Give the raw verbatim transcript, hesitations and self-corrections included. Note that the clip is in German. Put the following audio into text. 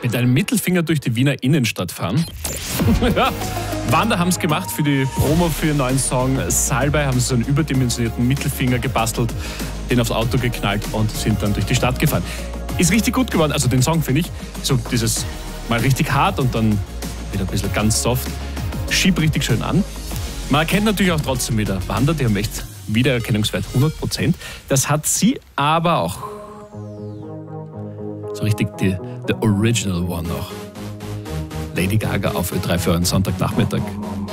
mit einem Mittelfinger durch die Wiener Innenstadt fahren. Ja, Wander haben es gemacht für die Promo für ihren neuen Song Salbei, haben sie so einen überdimensionierten Mittelfinger gebastelt, den aufs Auto geknallt und sind dann durch die Stadt gefahren. Ist richtig gut geworden, also den Song finde ich, so dieses mal richtig hart und dann wieder ein bisschen ganz soft, schiebt richtig schön an. Man erkennt natürlich auch trotzdem wieder Wander, die haben echt Wiedererkennungswert hundert Prozent. Das hat sie aber auch. So richtig die, the original one noch. Lady Gaga auf Ö drei für einen Sonntagnachmittag.